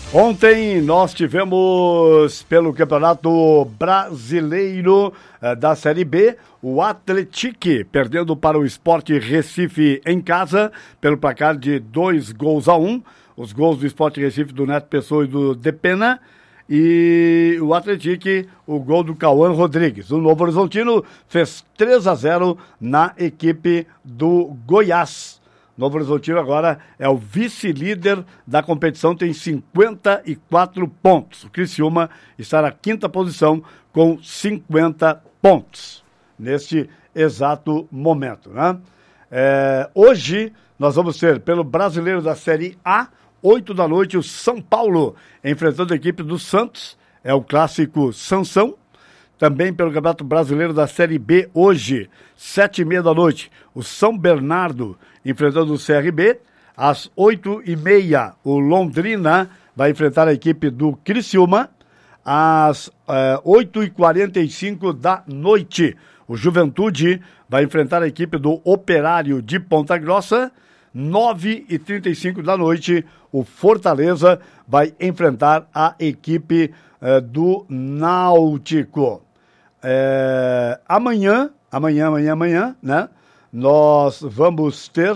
Ontem nós tivemos pelo Campeonato Brasileiro da Série B, o Atlético perdendo para o Sport Recife em casa pelo placar de 2-1. Os gols do Sport Recife do Neto Pessoa e do Depena. E o Atlético, o gol do Cauã Rodrigues. O Novo Horizontino fez 3-0 na equipe do Goiás. Novo Horizontino agora é o vice-líder da competição, tem 54 pontos. O Criciúma está na 5ª posição com 50 pontos, neste exato momento, né? Hoje nós vamos ter, pelo Brasileiro da Série A, 8 da noite, o São Paulo enfrentando a equipe do Santos, é o clássico Sansão. Também pelo Campeonato Brasileiro da Série B, hoje, 7h30 da noite, o São Bernardo enfrentando o CRB. Às 8h30, o Londrina vai enfrentar a equipe do Criciúma. Às 8h45 da noite, o Juventude vai enfrentar a equipe do Operário de Ponta Grossa. 9h35 da noite, o Fortaleza vai enfrentar a equipe do Náutico. Amanhã, né? Nós vamos ter,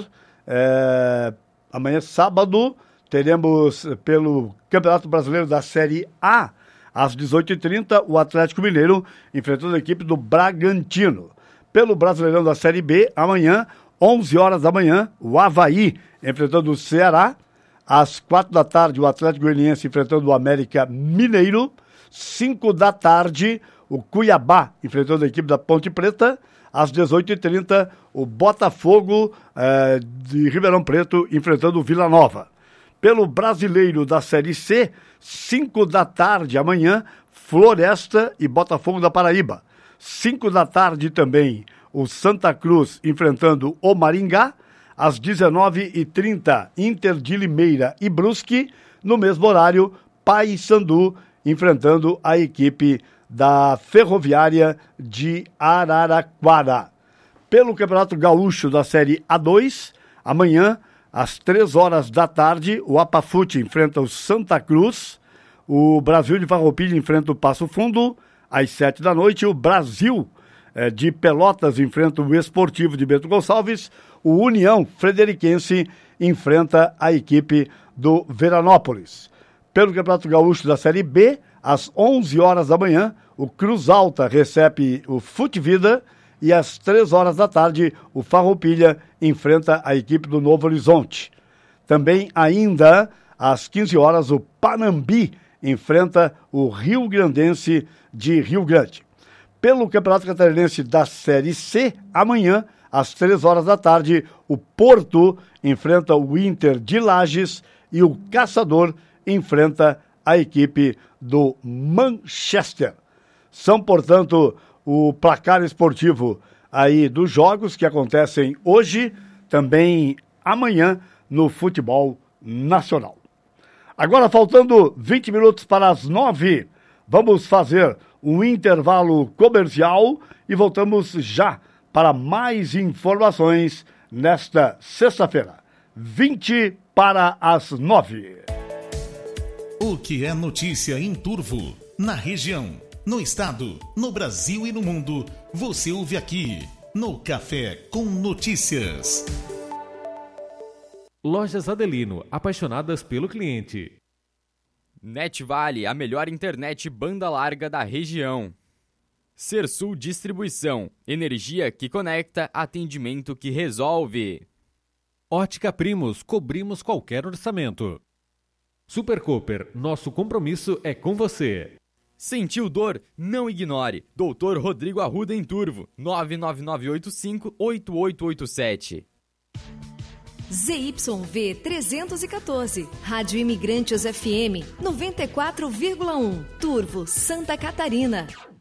amanhã sábado, teremos pelo Campeonato Brasileiro da Série A, às 18h30, o Atlético Mineiro enfrentando a equipe do Bragantino. Pelo Brasileirão da Série B, amanhã, 11 horas da manhã, o Avaí enfrentando o Ceará. Às 4 da tarde, o Atlético Goianiense enfrentando o América Mineiro. 5 da tarde, o Cuiabá enfrentando a equipe da Ponte Preta. Às 18h30, o Botafogo de Ribeirão Preto enfrentando o Vila Nova. Pelo Brasileiro da Série C, 5 da tarde amanhã, Floresta e Botafogo da Paraíba. 5 da tarde também, o Santa Cruz enfrentando o Maringá. Às 19h30, Inter de Limeira e Brusque. No mesmo horário, Paysandu enfrentando a equipe da Ferroviária de Araraquara. Pelo Campeonato Gaúcho da Série A2, amanhã, às 3 horas da tarde, o Apafute enfrenta o Santa Cruz. O Brasil de Farroupilha enfrenta o Passo Fundo. Às 7 da noite, o Brasil de Pelotas enfrenta o Esportivo de Bento Gonçalves. O União Frederiquense enfrenta a equipe do Veranópolis. Pelo Campeonato Gaúcho da Série B, às 11 horas da manhã, o Cruz Alta recebe o Futvida. E às 3 horas da tarde, o Farroupilha enfrenta a equipe do Novo Horizonte. Também ainda, às 15 horas, o Panambi enfrenta o Rio Grandense de Rio Grande. Pelo Campeonato Catarinense da Série C, amanhã, às 3 horas da tarde, o Porto enfrenta o Inter de Lages e o Caçador enfrenta a equipe do Manchester. São, portanto, o placar esportivo aí dos jogos que acontecem hoje, também amanhã, no futebol nacional. Agora, faltando 20 minutos para as 9, vamos fazer um intervalo comercial e voltamos já para mais informações nesta sexta-feira, 20 para as 9. O que é notícia em Turvo, na região, no estado, no Brasil e no mundo, você ouve aqui, no Café com Notícias. Lojas Adelino, apaixonadas pelo cliente. NetVale, a melhor internet banda larga da região. Sersul Distribuição, energia que conecta, atendimento que resolve. Ótica Primos, cobrimos qualquer orçamento. Super Cooper, nosso compromisso é com você. Sentiu dor? Não ignore. Dr. Rodrigo Arruda em Turvo, 99985-8887. ZYV 314, Rádio Imigrantes FM 94,1, Turvo, Santa Catarina.